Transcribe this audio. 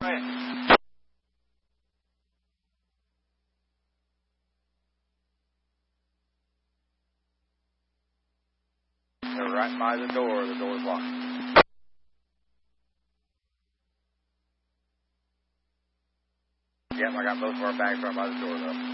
Right. They're right by the door. The door's locked. Yep, I got both of our bags right by the door, though.